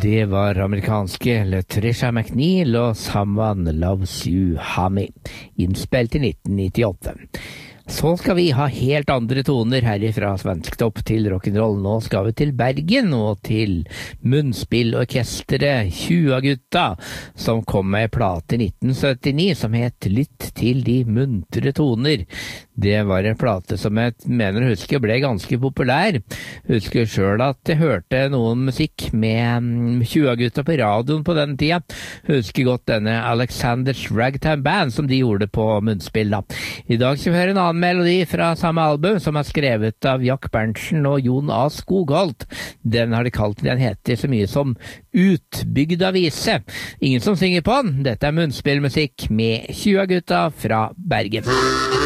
Det var amerikanske Latricia McNeil og Someone Loves You Honey, innspilt i 1998. Så skal vi ha helt andre toner herifra svensktopp til rock'n'roll. Nå skal vi til Bergen og til munnspillorkesteret 20-gutta, som kom med en plate i 1979 som het Lytt til de muntre toner. Det var en plate som jeg mener å huske ble ganske populær. Husker selv at jeg hørte noen musikk med 20-gutta på radioen på den tida. Husker godt denne Alexander's Ragtime Band som de gjorde på munnspill da. I dag skal vi høre en annen melodi fra samme album som er skrevet av Jack Berntsen og Jon A. Skogholt. Den har de kalt, den heter så mye som Utbygda vise. Ingen som synger på den. Dette er munnspillmusikk med 20-gutta fra Bergen.